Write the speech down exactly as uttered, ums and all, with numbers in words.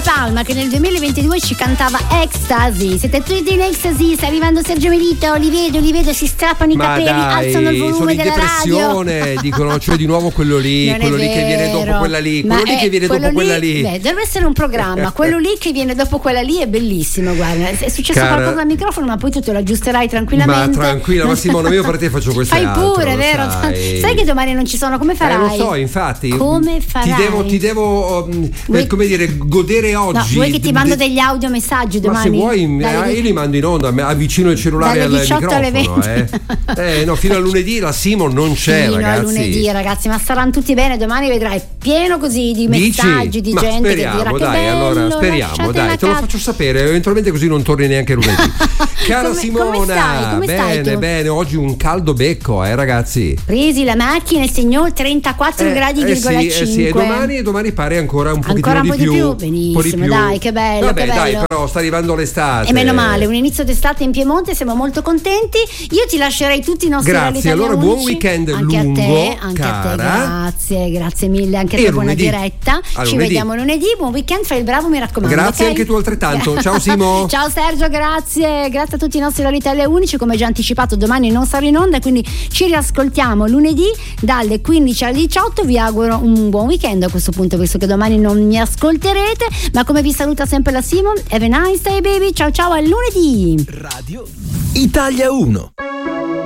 Palma che nel duemilaventidue ci cantava Ecstasy. Siete tutti in ecstasy, sta arrivando Sergio Melito, li vedo, li vedo, si strappano i Ma capelli, dai, alzano il volume sono in della depressione, radio. dicono, cioè di nuovo quello lì, Non quello è lì che viene vero. dopo quella lì, Ma quello lì è- che viene quello dopo quella lì. Beh, deve essere un programma, quello lì che viene dopo quella lì è bellissimo, guarda. È successo Cara- qualcosa al microfono, ma poi tu te lo aggiusterai tranquillamente. Ma tranquilla, ma Simona, io per te faccio questo. Fai altro, pure, lo vero? sai. Sai che domani non ci sono, come Eh, farai? lo so, infatti. Come farai? Ti devo, ti devo um, Vuoi- eh, come dire, godere oggi. No, vuoi che ti de- mando de- degli audio messaggi Ma domani? se vuoi, Dalle eh, io li mando in onda, me- avvicino il cellulare dalle al diciotto alle microfono. Eh. eh, no, fino a lunedì la Simon non c'è, Fino a ragazzi. lunedì, ragazzi, ma saranno tutti bene. Domani vedrai pieno così di Dici? messaggi di Ma gente speriamo, che dirà dai, che bello, allora speriamo, lasciate dai, la te lo casa. faccio sapere, eventualmente così non torni neanche lunedì. Cara Come- Simona, come stai? Come stai bene, tu? bene, oggi un caldo becco, eh, ragazzi. Presi la macchina e segnò trentaquattro gradi eh, virgola sì, eh sì, e cinque. domani, domani pare ancora un pochettino Ancora un po' di più? un po' di Benissimo, più. dai, che bello, Vabbè, che dai, bello. però sta arrivando l'estate. E meno male, un inizio d'estate in Piemonte, siamo molto contenti. Io ti lascerei tutti i nostri Grazie, Italia allora unici. buon weekend anche lungo, a te, anche a te, cara. grazie, grazie mille anche a E te, buona lunedì. diretta. A Ci lunedì. vediamo lunedì, buon weekend, fai il bravo, mi raccomando. Grazie ok? anche tu altrettanto. Ciao Simo. Ciao Sergio, grazie, grazie a tutti i nostri Italia unici, come già anticipato domani non sarò in onda, quindi ci riascoltiamo lunedì dalle quindici alle diciotto. Vi auguro un buon weekend a questo punto, visto che domani non mi ascolterete, ma come vi saluta sempre la Simon, have a nice day baby, ciao ciao, a lunedì. Radio Italia uno.